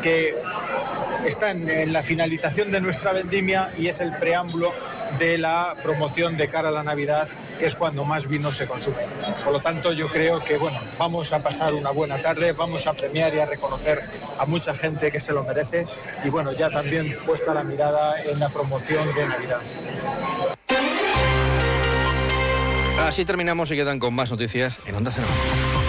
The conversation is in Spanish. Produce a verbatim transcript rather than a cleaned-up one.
que está en, en la finalización de nuestra vendimia y es el preámbulo de la promoción de cara a la Navidad, que es cuando más vino se consume. Por lo tanto, yo creo que bueno, vamos a pasar una buena tarde, vamos a premiar y a reconocer a mucha gente que se lo merece y bueno, ya también puesta la mirada en la promoción de Navidad. Así terminamos y quedan con más noticias en Onda Cero.